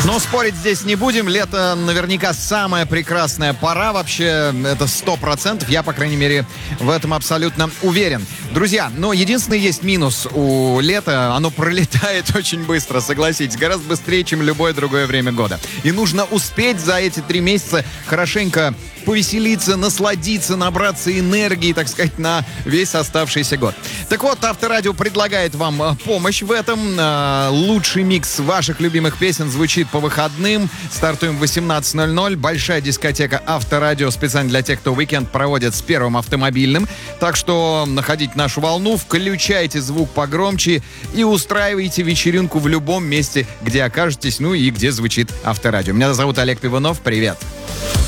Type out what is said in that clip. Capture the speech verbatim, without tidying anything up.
Но спорить здесь не будем. Лето наверняка самая прекрасная пора. Вообще, это сто процентов. Я, по крайней мере, в этом абсолютно уверен. Друзья, но единственный есть минус у лета. Оно пролетает очень быстро, согласитесь. Гораздо быстрее, чем любое другое время года. И нужно успеть за эти три месяца хорошенько повеселиться, насладиться, набраться энергии, так сказать, на весь оставшийся год. Так вот, Авторадио предлагает вам помощь в этом. Лучший микс ваших любимых песен звучит по выходным. Стартуем в восемнадцать ноль ноль. Большая дискотека Авторадио специально для тех, кто уикенд проводит с Первым автомобильным. Так что находите нашу волну, включайте звук погромче и устраивайте вечеринку в любом месте, где окажетесь, ну и где звучит Авторадио. Меня зовут Олег Пивунов. Привет.